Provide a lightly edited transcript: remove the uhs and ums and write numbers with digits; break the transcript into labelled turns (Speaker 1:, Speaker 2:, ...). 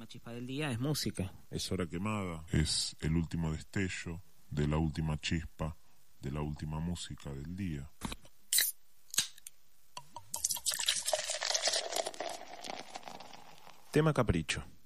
Speaker 1: chispa del día es música.
Speaker 2: Es hora quemada, es el último destello de la última chispa, de la última música del día. Tema capricho.